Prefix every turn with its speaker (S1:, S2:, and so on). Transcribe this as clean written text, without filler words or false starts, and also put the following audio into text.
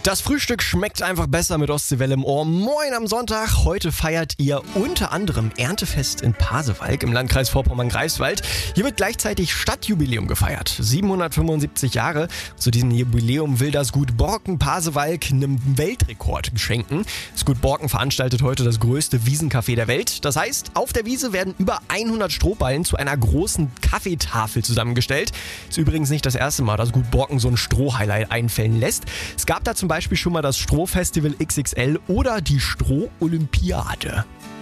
S1: Das Frühstück schmeckt einfach besser mit Ostseewelle im Ohr. Moin am Sonntag. Heute feiert ihr unter anderem Erntefest in Pasewalk im Landkreis Vorpommern-Greifswald. Hier wird gleichzeitig Stadtjubiläum gefeiert. 775 Jahre. Zu diesem Jubiläum will das Gut Borken Pasewalk einen Weltrekord schenken. Das Gut Borken veranstaltet heute das größte Wiesencafé der Welt. Das heißt, auf der Wiese werden über 100 Strohballen zu einer großen Kaffeetafel zusammengestellt. Ist übrigens nicht das erste Mal, dass Gut Borken so ein Strohhighlight einfällen lässt. Es gab da zum Beispiel schon mal das Strohfestival XXL oder die Stroholympiade.